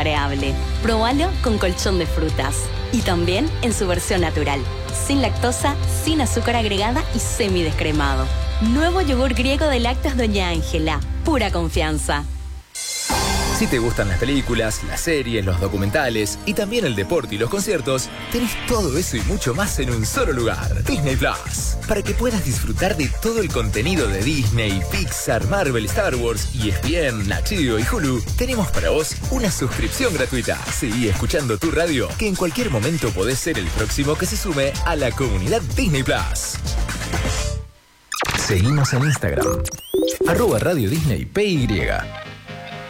areable. Probalo con colchón de frutas. Y también en su versión natural. Sin lactosa, sin azúcar agregada y semidescremado. Nuevo yogur griego de lácteos Doña Ángela. Pura confianza. Si te gustan las películas, las series, los documentales y también el deporte y los conciertos, tenés todo eso y mucho más en un solo lugar. Disney Plus. Para que puedas disfrutar de todo el contenido de Disney, Pixar, Marvel, Star Wars, ESPN, Nat Geo y Hulu, tenemos para vos una suscripción gratuita. Seguí escuchando tu radio, que en cualquier momento podés ser el próximo que se sume a la comunidad Disney Plus. Seguimos en Instagram. @Radio Disney PY.